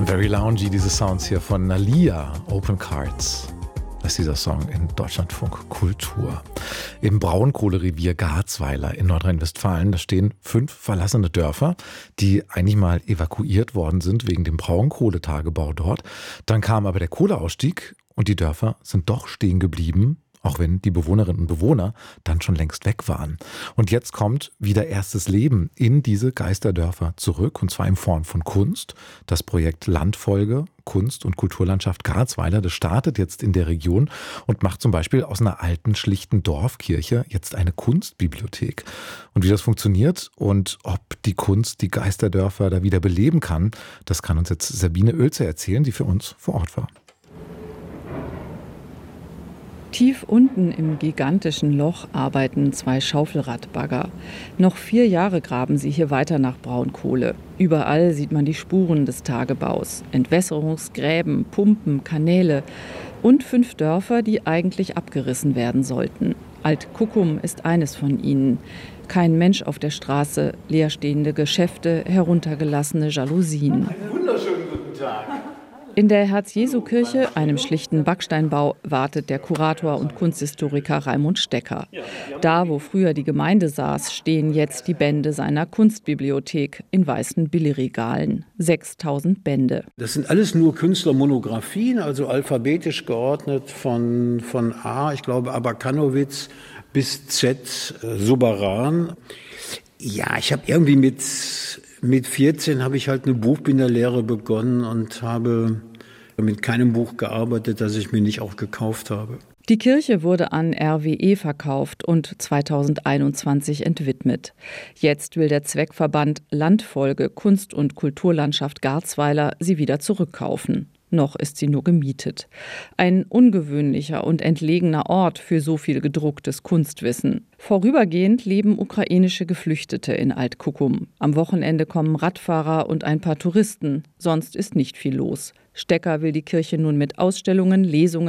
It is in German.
Very loungy, diese Sounds hier von Nalia, Open Cards. Das ist dieser Song in Deutschlandfunk Kultur. Im Braunkohlerevier Garzweiler in Nordrhein-Westfalen, da stehen 5 verlassene Dörfer, die eigentlich mal evakuiert worden sind wegen dem Braunkohletagebau dort. Dann kam aber der Kohleausstieg und die Dörfer sind doch stehen geblieben, auch wenn die Bewohnerinnen und Bewohner dann schon längst weg waren. Und jetzt kommt wieder erstes Leben in diese Geisterdörfer zurück, und zwar in Form von Kunst. Das Projekt Landfolge, Kunst- und Kulturlandschaft Garzweiler, das startet jetzt in der Region und macht zum Beispiel aus einer alten, schlichten Dorfkirche jetzt eine Kunstbibliothek. Und wie das funktioniert und ob die Kunst die Geisterdörfer da wieder beleben kann, das kann uns jetzt Sabine Oelze erzählen, die für uns vor Ort war. Tief unten im gigantischen Loch arbeiten 2 Schaufelradbagger. Noch 4 Jahre graben sie hier weiter nach Braunkohle. Überall sieht man die Spuren des Tagebaus. Entwässerungsgräben, Pumpen, Kanäle und 5 Dörfer, die eigentlich abgerissen werden sollten. Alt-Kuckum ist eines von ihnen. Kein Mensch auf der Straße, leerstehende Geschäfte, heruntergelassene Jalousien. Einen wunderschönen guten Tag. In der Herz-Jesu-Kirche, einem schlichten Backsteinbau, wartet der Kurator und Kunsthistoriker Raimund Stecker. Da, wo früher die Gemeinde saß, stehen jetzt die Bände seiner Kunstbibliothek in weißen Billigregalen. 6000 Bände. Das sind alles nur Künstlermonographien, also alphabetisch geordnet von A, ich glaube Abakanowitz, bis Z, Soberan. Ja, ich habe irgendwie mit 14 habe ich halt eine Buchbinderlehre begonnen und habe mit keinem Buch gearbeitet, das ich mir nicht auch gekauft habe. Die Kirche wurde an RWE verkauft und 2021 entwidmet. Jetzt will der Zweckverband Landfolge Kunst- und Kulturlandschaft Garzweiler sie wieder zurückkaufen. Noch ist sie nur gemietet. Ein ungewöhnlicher und entlegener Ort für so viel gedrucktes Kunstwissen. Vorübergehend leben ukrainische Geflüchtete in Alt-Kuckum. Am Wochenende kommen Radfahrer und ein paar Touristen. Sonst ist nicht viel los. Stecker will die Kirche nun mit Ausstellungen, Lesungen